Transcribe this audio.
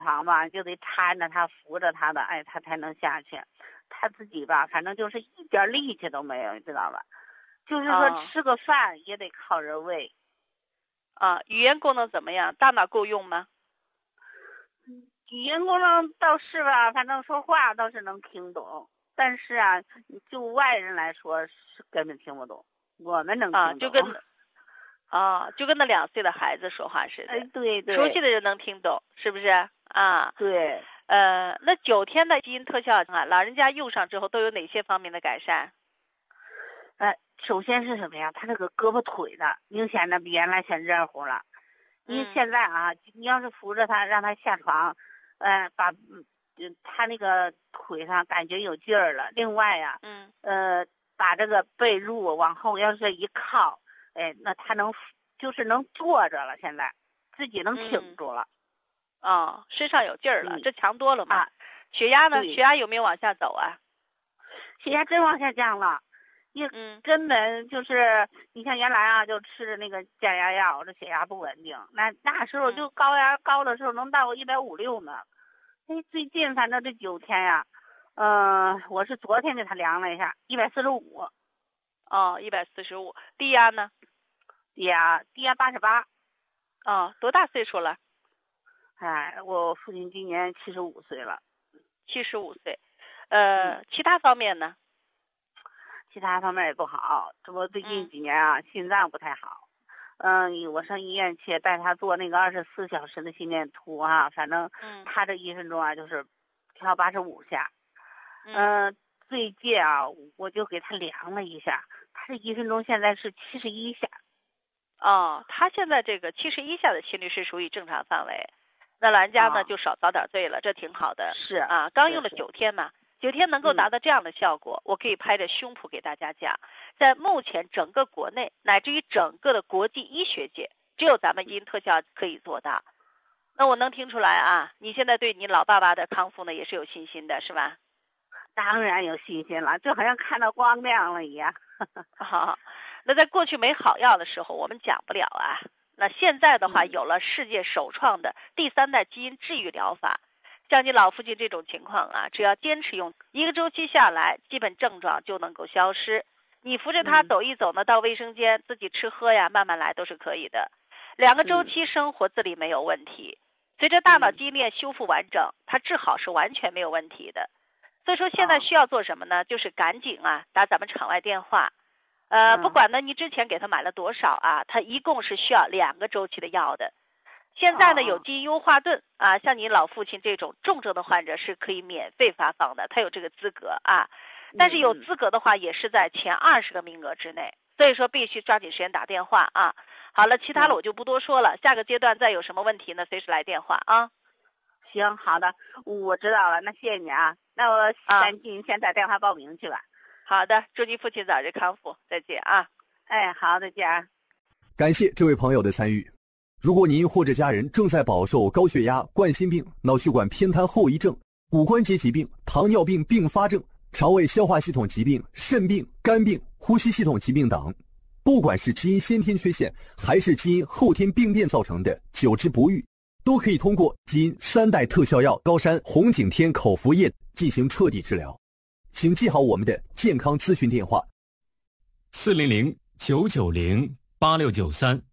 床吧，就得搀着他扶着他的，他才能下去。他自己吧，反正就是一点力气都没有，你知道吧？就是说吃个饭也得靠人喂。 语言功能怎么样？大脑够用吗？ 语言功能倒是吧，反正说话倒是能听懂，但是啊，就外人来说是根本听不懂，我们能听懂。 就跟那2岁的孩子说话似的。 对， 熟悉的人能听懂，是不是啊？ 对。 那9天的基因特效啊，老人家用上之后都有哪些方面的改善？ 首先是什么呀？他这个胳膊腿的明显的比原来先热乎了。因为现在啊，你要是扶着他让他下床，把他那个腿上感觉有劲儿了。另外呀，把这个被褥往后要是一靠，那他就是能坐着了，现在自己能挺住了。 身上有劲儿了，这强多了嘛。血压呢？血压有没有往下走啊？ 血压真往下降了。根本就是你像原来啊，就吃着那个降压药，这血压不稳定。那时候就高压高的时候能到150、160呢。最近反正这9天呀，我是昨天给他量了一下，145。 145。低压呢？ 低压88。 多大岁数了？ 我父亲今年75岁了。 75岁。其他方面呢？ 其他方面也不好，这不最近几年啊，心脏不太好。我上医院去带他做那个24小时的心电图啊，反正他这1分钟啊就是跳85下。最近啊，我就给他量了一下，他这1分钟现在是71下。 他现在这个71下的心率是属于正常范围，那老人家呢就少遭点罪了，这挺好的。 是刚用了9天嘛。9天能够达到这样的效果，我可以拍着胸脯给大家讲，在目前整个国内乃至于整个的国际医学界，只有咱们基因特效可以做到。那我能听出来啊，你现在对你老爸爸的康复呢也是有信心的，是吧？ 当然有信心了，就好像看到光亮了一样。 那在过去没好药的时候，我们讲不了啊。那现在的话，有了世界首创的第3代基因治愈疗法。像你老父亲这种情况啊，只要坚持用1个周期下来，基本症状就能够消失。你扶着他走一走呢，到卫生间自己吃喝呀，慢慢来都是可以的。2个周期生活自理没有问题。随着大脑基因链修复完整，他治好是完全没有问题的。所以说现在需要做什么呢？就是赶紧打咱们场外电话。不管呢你之前给他买了多少啊，他一共是需要2个周期的药的。现在呢有基因优化盾像你老父亲这种重症的患者是可以免费发放的，他有这个资格但是有资格的话也是在前20个名额之内，所以说必须抓紧时间打电话好了，其他的我就不多说了，下个阶段再有什么问题呢随时来电话行，好的，我知道了，那谢谢你那我赶紧先打电话报名去吧。 好的，祝你父亲早日康复，再见好，再见感谢这位朋友的参与。如果您或者家人正在饱受高血压、冠心病、脑血管偏瘫后遗症、骨关节疾病、糖尿病并发症、肠胃消化系统疾病、肾病、肝病、呼吸系统疾病等，不管是基因先天缺陷还是基因后天病变造成的久治不愈，都可以通过基因3代特效药高山红景天口服液进行彻底治疗。请记好我们的健康咨询电话： 400-990-8693。